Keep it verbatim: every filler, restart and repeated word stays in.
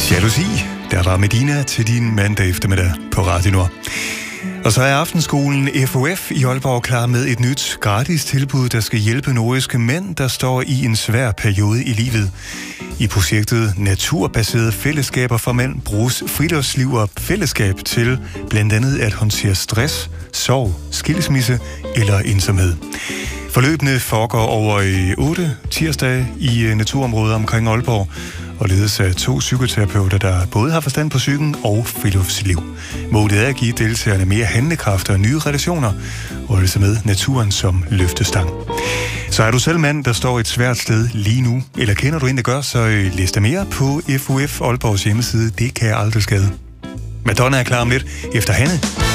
Jalousi, der var Medina til din mandag eftermiddag på Radio Nord. Og så er Aftenskolen F O F i Aalborg klar med et nyt gratis tilbud, der skal hjælpe nordjyske mænd, der står i en svær periode i livet. I projektet Naturbaserede Fællesskaber for Mænd bruges friluftsliv og fællesskab til blandt andet at håndtere stress, sorg, skilsmisse eller ensomhed. Forløbene foregår over i otte tirsdage i naturområder omkring Aalborg og ledes af to psykoterapeuter, der både har forstand på psyken og friluftsliv. Målet er at give deltagerne mere handlekraft og nye relationer, og altså med naturen som løftestang. Så er du selv mand, der står et svært sted lige nu, eller kender du en, der gør, så læs dig mere på F O F Aalborgs hjemmeside. Det kan jeg aldrig skade. Madonna er klar om lidt efter Hanne.